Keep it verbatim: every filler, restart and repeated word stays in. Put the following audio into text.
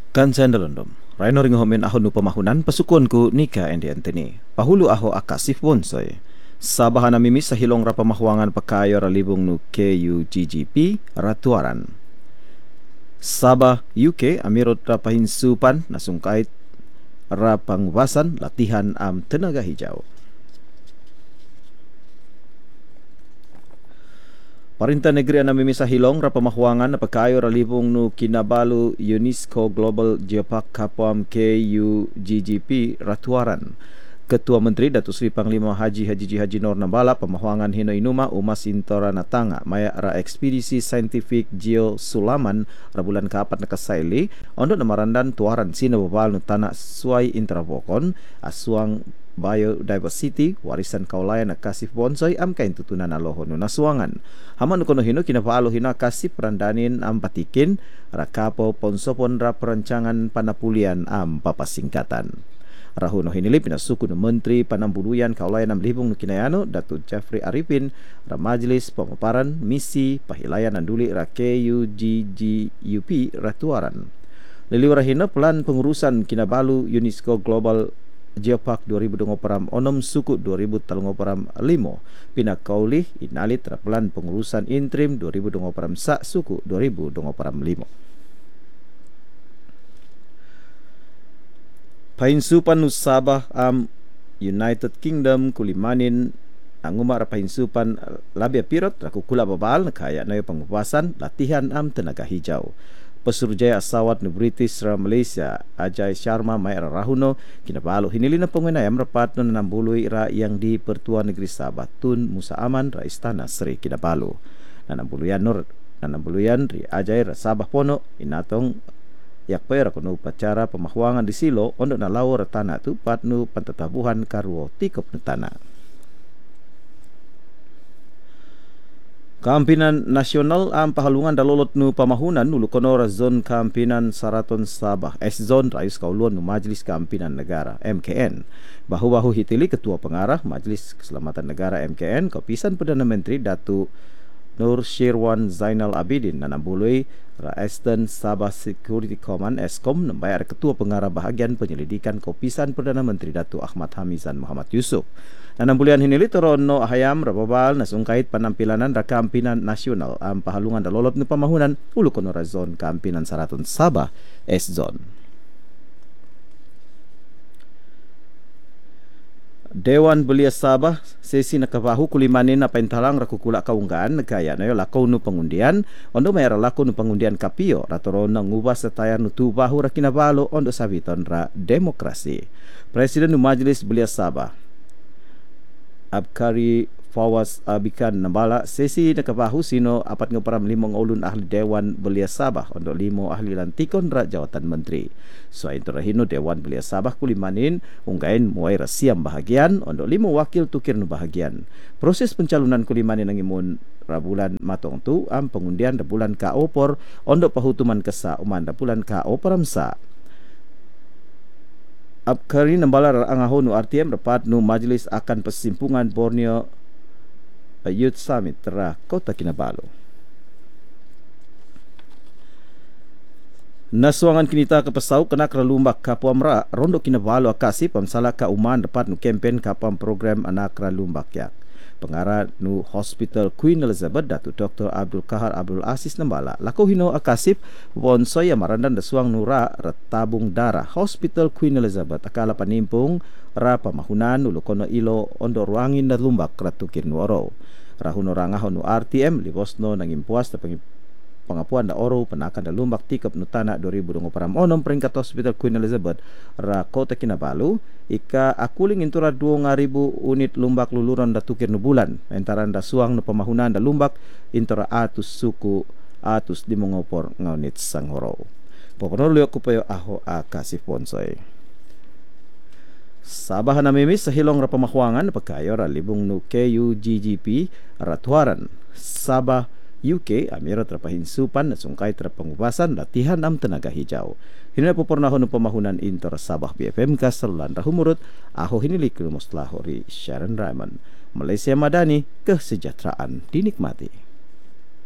Kan sandalondom. Raino ringo homin aho nu pamahunan pasukon ku Nika Andy Anthony. Pahulu aho akasif bonsoy. Sabahana mimi sa hilong ra pamahuangan pakayo ra libong nu K U G G P ratuaran. Sabah U K amirot ra pahinsupan nasungkait ra pangwasan latihan am tenaga hijau. Parintah negeri ana mimi sa hilong ra pamahuangan na pagkaayo ra libong nu Kinabalu UNESCO Global Geopark Kapam K U G G P ratuaran. Ketua Menteri Datuk Seri Panglima Haji Haji Haji Nur Nambala pemahuangan hino inuma umas intora natanga maya ra ekspedisi saintifik Geo Sulaman ra bulan kaapat na kasaili ondo namarandan tuaran sina babal nu tanah suai intravokon asuang biodiversity warisan kaulayan na kasif bonsai am kain tutunan aloho nu nasuangan haman kono hino kinapaalo hina kasif randanin am patikin rakapo ponsopon ra perancangan panapulian am papasingkatan. Rahuno hinili pinasuku nu Menteri Panambuluyan Kaulayan am Libung nu Kinayano Datuk Jafri Arifin ra majlis pemaparan misi pahilayan anduli ra K U G G U P ratuaran. Liliwara hina pelan pengurusan Kinabalu UNESCO Global Geopark dua ribu dua puluh peram onom suku dua ribu tiga puluh peram limo pina kaulih inalit ra pelan pengurusan interim dua ribu dua puluh peram sa suku dua ribu dua puluh peram limo. Pahinsupan nu Sabah am United Kingdom kulimanin anguma ra pahinsupan labia pirot ra kukula babal nakaya na pengupasan latihan am tenaga hijau. Pesurujaya asawat nu British ra Malaysia Ajay Sharma mai ra rahuno kinabalo hinili na pengunayam rapat nu nanambului ra yang di Pertuan Negeri Sabah Tun Musa Aman ra Istana Seri Kinabalu. Nanambuluyan nur nanambuluyan ri Ajay ra Sabah pono inatong yak pera kono upacara pemahuangan di silo untuk nalau retana tu patnu pantatabuhan karuo tikop netana. Kampinan nasional am pahalungan dalolot nu pamahunan nulu kono zon kampinan Saraton Sabah S zon rayus kauluan nu Majlis Kampinan Negara M K N. Bahu-bahu hitili ketua pengarah Majlis Keselamatan Negara M K N Kopisan Perdana Menteri Datuk Nur Shirwan Zainal Abidin nanambului ra Eastern Sabah Security Command Eskom nembayar ketua pengarah bahagian penyelidikan Kopisan Perdana Menteri Datuk Ahmad Hamizan Muhammad Yusuf. Nanambulian hinili torono ahayam rababal nasungkait penampilanan ra kampinan nasional am pahalungan dalolot nu pamahunan ulu kono ra zon kampinan Saraton Sabah S zone. Dewan Belia Sabah sesi nakabahu kulimanin apa intalang rakukula kaunggaan negaya nayo lakau nu pengundian ondo mayar lakau nu pengundian kapio ratorona ngubah setayar nu tubahu ra Kinabalu ondo sabiton ra demokrasi. Presiden nu Majlis Belia Sabah Abkari Fawaz Abikan Nambala sesi nakabahu sino apat ngaparam limong ulun ahli Dewan Belia Sabah ondo limo ahli lantikon ra jawatan menteri. So intorahino Dewan Belia Sabah kulimanin unggain muai rasiam bahagian ondo limo wakil tukir nu bahagian. Proses pencalonan kulimanin nangimun rabulan matong tu am pengundian da bulan ka opor ondo pahutuman kesa uman da bulan ka operamsa. Abkari Nambala angaho nu R T M rapat nu Majlis akan Persimpungan Borneo Youth Summit ra Kota Kinabalu. Nasuangan kinita ke pesau kena keralumbak kapuam ra rondo Kinabalu akasi pamsala ka uman dapat nu kempen kapam program anak keralumbak yak. Pengarah nu Hospital Queen Elizabeth Datuk Doktor Abdul Kahar Abdul Aziz Nambala lako hino akasip bonsoy amarandan dasuang nura retabung darah Hospital Queen Elizabeth akala panimpung ra pamahunan ulu kono ilo ondo ruangin na lumbak ratukir nu oro rahuno rangaho nu R T M libosno nangimpuas ta pengapuan da oro penakan da lumbak tikap nu tanah dua ribu dua puluh peram onom peringkat Hospital Queen Elizabeth ra Kota Kinabalu ika akuling intura dua ribu unit lumbak luluran da tukir nu bulan entaran da suang nu pemahunan da lumbak intura atus suku atus dimongopor ngaunit sanghoro. Pokono liok kupayo aho akasif ponsoy. Sabah na mimis sa hilong ra pamahuangan pagkayo ra libong nu K U G G P ratuaran. Sabah U K amira terpahinsupan na sungkay terpangubasan latihan am tenaga hijau. Hinila po pornahon ng pamahunan inter Sabah B F M Kasalulan Rahumurut aho hinilik lumos lahori Sharon Raymond. Malaysia Madani, kesejahteraan dinikmati.